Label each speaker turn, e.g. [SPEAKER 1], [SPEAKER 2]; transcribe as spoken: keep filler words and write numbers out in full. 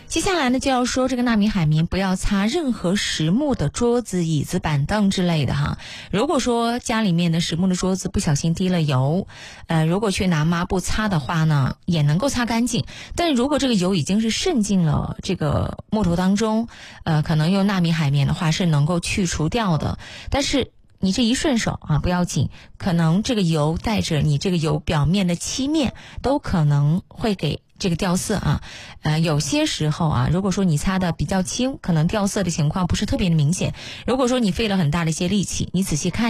[SPEAKER 1] 接下来呢，就要说这个纳米海绵不要擦任何实木的桌子、椅子、板凳之类的哈。如果说家里面的实木的桌子不小心滴了油，呃，如果去拿抹布擦的话呢，也能够擦干净。但如果这个油已经是渗进了这个木头当中，呃，可能用纳米海绵的话是能够去除掉的。但是你这一顺手啊，不要紧，可能这个油带着你这个油表面的漆面，都可能会给这个掉色啊。呃，有些时候啊，如果说你擦的比较轻，可能掉色的情况不是特别的明显。如果说你费了很大的一些力气，你仔细看